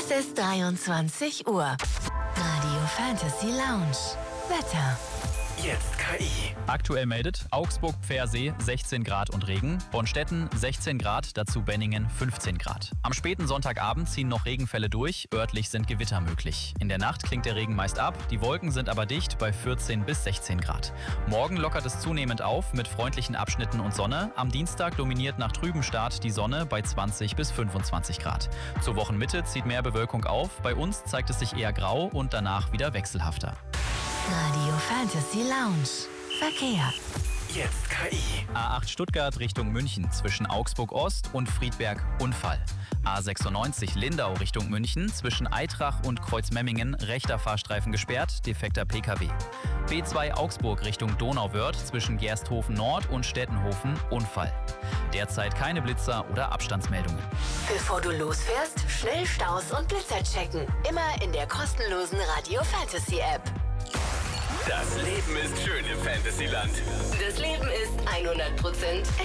Es ist 23 Uhr. Radio Fantasy Lounge. Wetter. Jetzt KI. Aktuell meldet Augsburg-Pfersee 16 Grad und Regen, Bonstetten 16 Grad, dazu Benningen 15 Grad. Am späten Sonntagabend ziehen noch Regenfälle durch, örtlich sind Gewitter möglich. In der Nacht klingt der Regen meist ab, die Wolken sind aber dicht bei 14 bis 16 Grad. Morgen lockert es zunehmend auf mit freundlichen Abschnitten und Sonne. Am Dienstag dominiert nach trübem Start die Sonne bei 20 bis 25 Grad. Zur Wochenmitte zieht mehr Bewölkung auf, bei uns zeigt es sich eher grau und danach wieder wechselhafter. Radio Fantasy Lounge. Verkehr. Jetzt KI. A8 Stuttgart Richtung München zwischen Augsburg Ost und Friedberg Unfall. A96 Lindau Richtung München zwischen Eitrach und Kreuzmemmingen rechter Fahrstreifen gesperrt, defekter PKW. B2 Augsburg Richtung Donauwörth zwischen Gersthofen Nord und Stettenhofen Unfall. Derzeit keine Blitzer oder Abstandsmeldungen. Bevor du losfährst, schnell Staus und Blitzer checken. Immer in der kostenlosen Radio Fantasy App. Das Leben ist schön im Fantasyland. Das Leben ist 100%